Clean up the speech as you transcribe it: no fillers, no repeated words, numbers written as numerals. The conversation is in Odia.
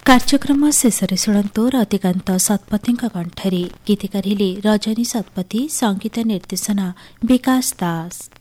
କାର୍ଯ୍ୟକ୍ରମ ଶେଷରେ ଶୁଣନ୍ତୁ ରତିକାନ୍ତ ଶତପଥୀଙ୍କ କଣ୍ଠରେ। ଗୀତିକାର ହେଲେ ରଜନୀ ଶତପଥୀ, ସଙ୍ଗୀତ ନିର୍ଦ୍ଦେଶନା ବିକାଶ ଦାସ।